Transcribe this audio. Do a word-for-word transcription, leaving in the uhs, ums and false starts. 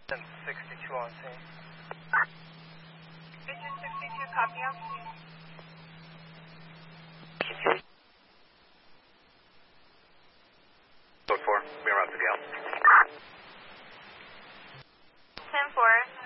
sixty-two on scene. Vision sixty-two, copy on scene. Code four, mirror out to Gale. ten four.